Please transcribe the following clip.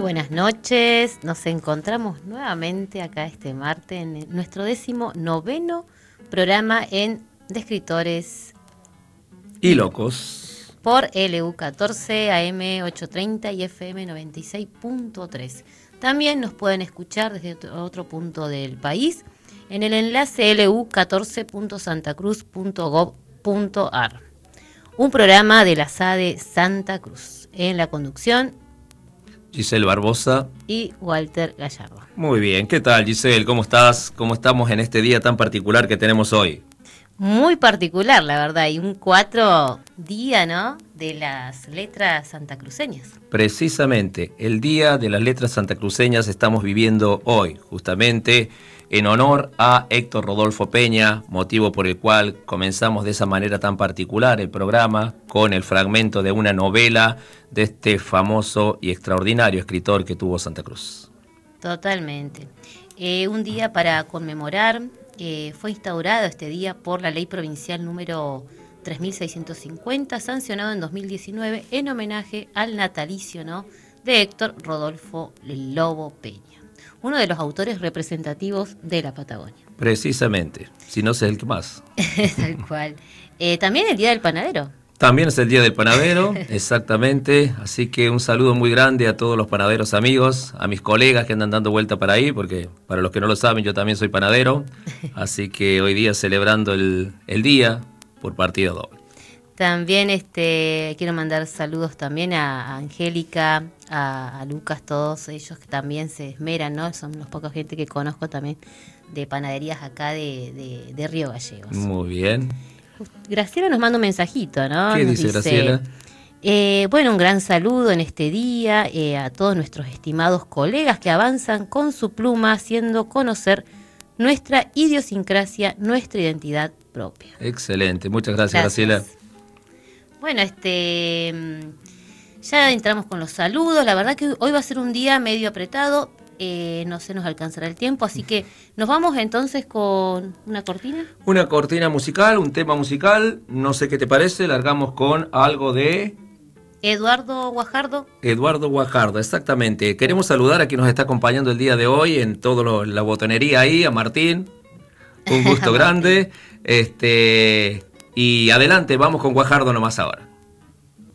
buenas noches. Nos encontramos nuevamente acá este martes en nuestro 19º programa de Escritores y Locos por LU14 AM 830 y FM 96.3. También nos pueden escuchar desde otro punto del país en el enlace lu14.santacruz.gov.ar. Un programa de la SADE Santa Cruz. En la conducción, Giselle Barbosa y Walter Gallardo. Muy bien, ¿qué tal, Giselle? ¿Cómo estás? ¿Cómo estamos en este día tan particular que tenemos hoy? Muy particular, la verdad, y un 4 día, ¿no?, de las letras santacruceñas. Precisamente, el Día de las Letras Santacruceñas estamos viviendo hoy, justamente en honor a Héctor Rodolfo Peña, motivo por el cual comenzamos de esa manera tan particular el programa, con el fragmento de una novela de este famoso y extraordinario escritor que tuvo Santa Cruz. Totalmente. Un día para conmemorar. Fue instaurado este día por la Ley Provincial número 3650, sancionado en 2019 en homenaje al natalicio, ¿no?, de Héctor Rodolfo el Lobo Peña, uno de los autores representativos de la Patagonia. Precisamente, si no sé el que más. Tal cual. También el Día del Panadero. También es el Día del Panadero, exactamente, así que un saludo muy grande a todos los panaderos amigos, a mis colegas que andan dando vuelta para ahí, porque para los que no lo saben yo también soy panadero, así que hoy día celebrando el día por partida doble. También quiero mandar saludos también a Angélica, a Lucas, todos ellos que también se esmeran, ¿no? Son los pocos gente que conozco también de panaderías acá de Río Gallegos. Muy bien. Graciela nos manda un mensajito, ¿no? ¿Qué dice Graciela? Bueno, un gran saludo en este día a todos nuestros estimados colegas que avanzan con su pluma haciendo conocer nuestra idiosincrasia, nuestra identidad propia. Excelente, muchas gracias. Graciela. Bueno, ya entramos con los saludos. La verdad que hoy va a ser un día medio apretado. No se nos alcanzará el tiempo, así que nos vamos entonces con una cortina. Una cortina musical, un tema musical, no sé qué te parece, largamos con algo de... Eduardo Guajardo. Eduardo Guajardo, exactamente. Queremos saludar a quien nos está acompañando el día de hoy en toda la botonería ahí, a Martín. Un gusto grande. Y adelante, vamos con Guajardo nomás ahora.